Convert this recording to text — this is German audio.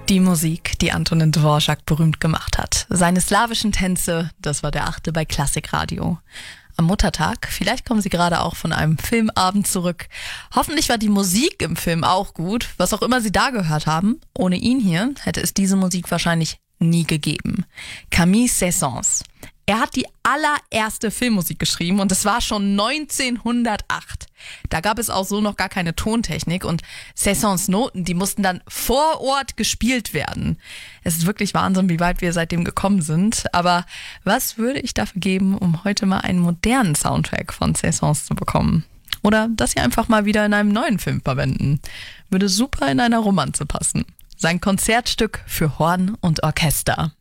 Die Musik, die Antonin Dvorak berühmt gemacht hat. Seine slawischen Tänze, das war der 8. bei Klassikradio. Am Muttertag, vielleicht kommen Sie gerade auch von einem Filmabend zurück. Hoffentlich war die Musik im Film auch gut, was auch immer Sie da gehört haben. Ohne ihn hier hätte es diese Musik wahrscheinlich nie gegeben. Camille Saint-Saëns. Er hat die allererste Filmmusik geschrieben und es war schon 1908. Da gab es auch so noch gar keine Tontechnik und Saint-Saëns Noten, die mussten dann vor Ort gespielt werden. Es ist wirklich Wahnsinn, wie weit wir seitdem gekommen sind. Aber was würde ich dafür geben, um heute mal einen modernen Soundtrack von Saint-Saëns zu bekommen? Oder das hier einfach mal wieder in einem neuen Film verwenden. Würde super in einer Romanze passen. Sein Konzertstück für Horn und Orchester.